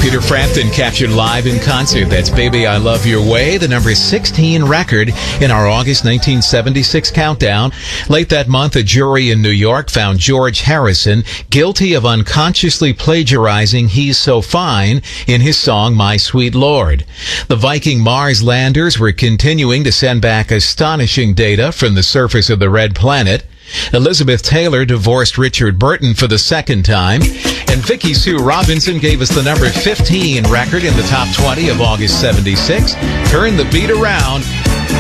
Peter Frampton captured live in concert. That's Baby I Love Your Way, the number 16 record in our August 1976 countdown. Late that month, a jury in New York found George Harrison guilty of unconsciously plagiarizing He's So Fine in his song My Sweet Lord. The Viking Mars landers were continuing to send back astonishing data from the surface of the red planet. Elizabeth Taylor divorced Richard Burton for the second time. And Vicki Sue Robinson gave us the number 15 record in the top 20 of August 76. Turn the beat around.